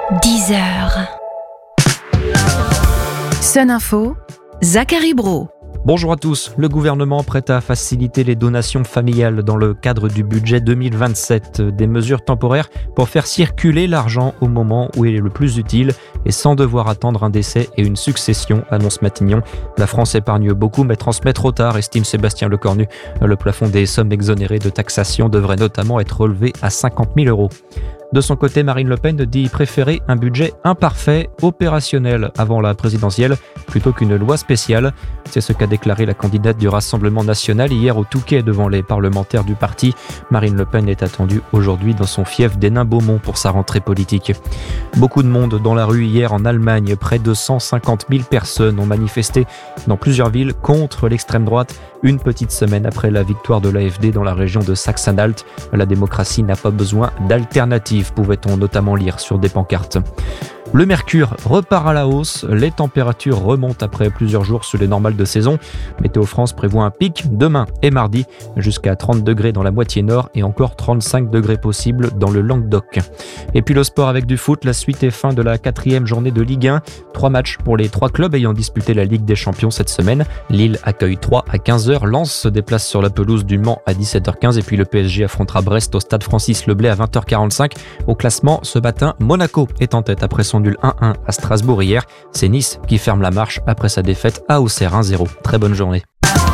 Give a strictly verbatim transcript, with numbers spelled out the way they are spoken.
dix heures. Sun Info, Zachary Brault. Bonjour à tous. Le gouvernement prête à faciliter les donations familiales dans le cadre du budget deux mille vingt-sept. Des mesures temporaires pour faire circuler l'argent au moment où il est le plus utile et sans devoir attendre un décès et une succession, annonce Matignon. La France épargne beaucoup mais transmet trop tard, estime Sébastien Lecornu. Le plafond des sommes exonérées de taxation devrait notamment être relevé à cinquante mille euros. De son côté, Marine Le Pen dit préférer un budget imparfait, opérationnel avant la présidentielle, plutôt qu'une loi spéciale. C'est ce qu'a déclaré la candidate du Rassemblement national hier au Touquet devant les parlementaires du parti. Marine Le Pen est attendue aujourd'hui dans son fief d'Hénin-Beaumont pour sa rentrée politique. Beaucoup de monde dans la rue hier en Allemagne. Près de cent cinquante mille personnes ont manifesté dans plusieurs villes contre l'extrême droite, une petite semaine après la victoire de l'A F D dans la région de Saxe-Anhalt. La démocratie n'a pas besoin d'alternative, pouvait-on notamment lire sur des pancartes. Le mercure repart à la hausse, les températures remontent après plusieurs jours sous les normales de saison. Météo France prévoit un pic demain et mardi, jusqu'à trente degrés dans la moitié nord et encore trente-cinq degrés possibles dans le Languedoc. Et puis le sport avec du foot, la suite et fin de la quatrième journée de Ligue un. Trois matchs pour les trois clubs ayant disputé la Ligue des Champions cette semaine. Lille accueille Troyes à quinze heures, Lens se déplace sur la pelouse du Mans à dix-sept heures quinze et puis le P S G affrontera Brest au stade Francis Leblay à vingt heures quarante-cinq. Au classement, ce matin, Monaco est en tête après son nul un un à Strasbourg hier. C'est Nice qui ferme la marche après sa défaite à Auxerre un zéro. Très bonne journée.